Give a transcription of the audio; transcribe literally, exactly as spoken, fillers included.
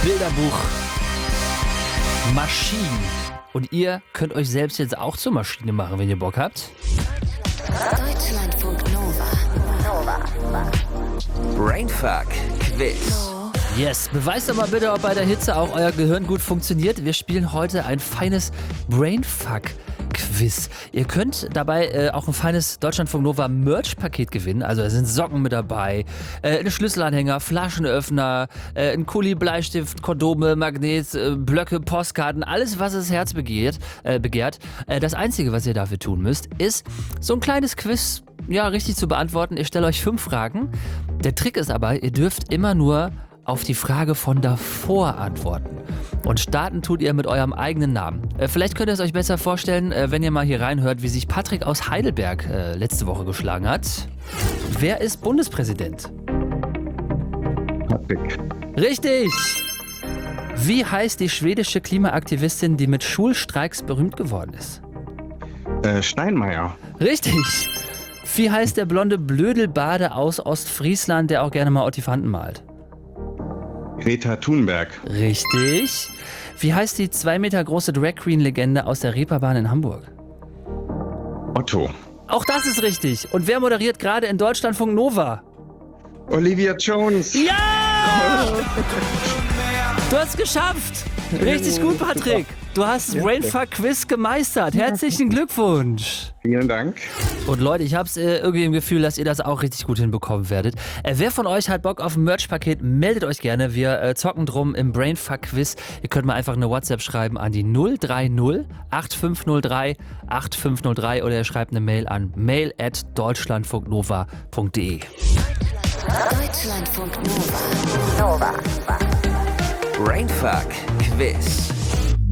Bilderbuch Maschinen. Und ihr könnt euch selbst jetzt auch zur Maschine machen, wenn ihr Bock habt. Deutschlandfunk Nova. Nova. Brainfuck Quiz. Yes, beweist doch mal bitte, ob bei der Hitze auch euer Gehirn gut funktioniert. Wir spielen heute ein feines Brainfuck-Quiz. Ihr könnt dabei äh, auch ein feines Deutschlandfunk Nova Merch-Paket gewinnen. Also da sind Socken mit dabei, äh, ein Schlüsselanhänger, Flaschenöffner, äh, ein Kuli, Bleistift, Kondome, Magnet, äh, Blöcke, Postkarten, alles, was das Herz begehrt. Äh, begehrt. Äh, das Einzige, was ihr dafür tun müsst, ist so ein kleines Quiz, ja, richtig zu beantworten. Ich stelle euch fünf Fragen. Der Trick ist aber, ihr dürft immer nur auf die Frage von davor antworten. Und starten tut ihr mit eurem eigenen Namen. Äh, vielleicht könnt ihr es euch besser vorstellen, äh, wenn ihr mal hier reinhört, wie sich Patrick aus Heidelberg äh, letzte Woche geschlagen hat. Wer ist Bundespräsident? Patrick. Richtig! Wie heißt die schwedische Klimaaktivistin, die mit Schulstreiks berühmt geworden ist? Äh, Steinmeier. Richtig! Wie heißt der blonde Blödelbade aus Ostfriesland, der auch gerne mal Ottifanten malt? Greta Thunberg. Richtig. Wie heißt die zwei Meter große Drag Queen Legende aus der Reeperbahn in Hamburg? Otto. Auch das ist richtig. Und wer moderiert gerade in Deutschlandfunk Nova? Olivia Jones. Ja! Du hast es geschafft. Richtig gut, Patrick. Du hast das Brainfuck-Quiz gemeistert. Herzlichen Glückwunsch. Vielen Dank. Und Leute, ich hab's äh, irgendwie im Gefühl, dass ihr das auch richtig gut hinbekommen werdet. Äh, wer von euch hat Bock auf ein Merch-Paket, meldet euch gerne. Wir äh, zocken drum im Brainfuck-Quiz. Ihr könnt mal einfach eine WhatsApp schreiben an die null drei null acht fünf null drei acht fünf null drei oder ihr schreibt eine Mail an mail at deutschlandfunknova punkt de. Deutschlandfunk Nova. Nova. Brainfuck Quiz.